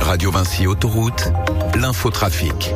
Radio Vinci Autoroute, l'infotrafic.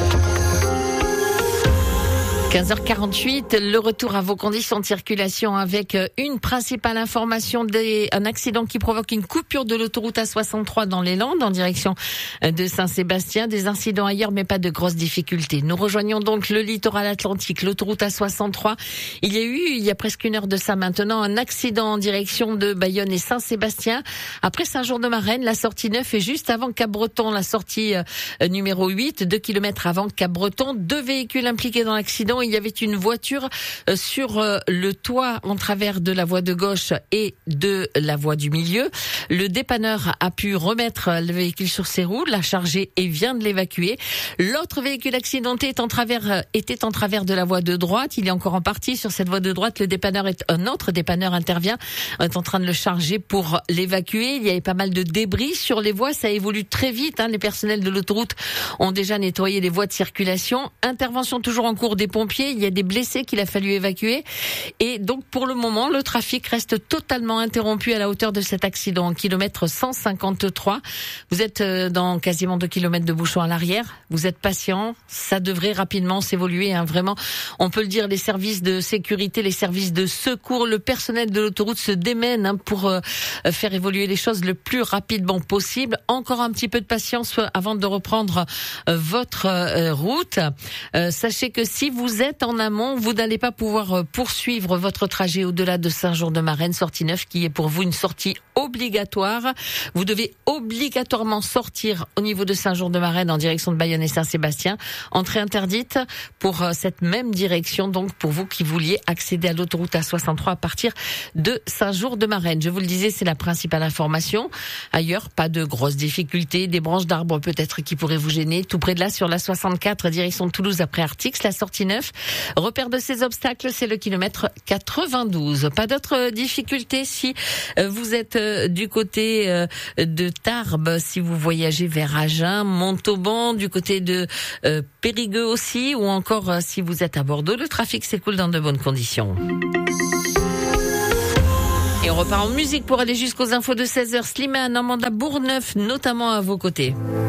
15h48, le retour à vos conditions de circulation avec une principale information un accident qui provoque une coupure de l'autoroute A63 dans les Landes en direction de Saint-Sébastien. Des incidents ailleurs mais pas de grosses difficultés. Nous rejoignons donc le littoral atlantique, l'autoroute A63. Il y a presque une heure de ça maintenant, un accident en direction de Bayonne et Saint-Sébastien. Après Saint-Jean-de-Marennes, la sortie 9 est juste avant Cap-Breton, la sortie numéro 8, 2 km avant Cap-Breton. 2 véhicules impliqués dans l'accident. Il y avait une voiture sur le toit en travers de la voie de gauche et de la voie du milieu. Le dépanneur a pu remettre le véhicule sur ses roues, l'a chargé et vient de l'évacuer. L'autre véhicule accidenté était en travers de la voie de droite. Il est encore en partie sur cette voie de droite. Un autre dépanneur intervient, est en train de le charger pour l'évacuer. Il y avait pas mal de débris sur les voies. Ça évolue très vite. Les personnels de l'autoroute ont déjà nettoyé les voies de circulation. Intervention toujours en cours des pompiers. Il y a des blessés qu'il a fallu évacuer. Et donc, pour le moment, le trafic reste totalement interrompu à la hauteur de cet accident. Kilomètre 153. Vous êtes dans quasiment 2 kilomètres de bouchon à l'arrière. Vous êtes patient. Ça devrait rapidement s'évoluer. Vraiment, on peut le dire, les services de sécurité, les services de secours, le personnel de l'autoroute se démène pour faire évoluer les choses le plus rapidement possible. Encore un petit peu de patience avant de reprendre votre route. Sachez que si vous êtes en amont, vous n'allez pas pouvoir poursuivre votre trajet au-delà de Saint-Jean-de-Marennes, sortie 9, qui est pour vous une sortie obligatoire. Vous devez obligatoirement sortir au niveau de Saint-Jean-de-Marennes en direction de Bayonne et Saint-Sébastien. Entrée interdite pour cette même direction, donc pour vous qui vouliez accéder à l'autoroute A63 à partir de Saint-Jean-de-Marennes. Je vous le disais, c'est la principale information. Ailleurs, pas de grosses difficultés. Des branches d'arbres peut-être qui pourraient vous gêner. Tout près de là, sur la 64, direction de Toulouse après Artix, la sortie 9. Repère de ces obstacles, c'est le kilomètre 92. Pas d'autres difficultés si vous êtes du côté de Tarbes, si vous voyagez vers Agen, Montauban, du côté de Périgueux aussi, ou encore si vous êtes à Bordeaux, le trafic s'écoule dans de bonnes conditions. Et on repart en musique pour aller jusqu'aux infos de 16h. Slimane, Amanda Bourneuf, notamment à vos côtés.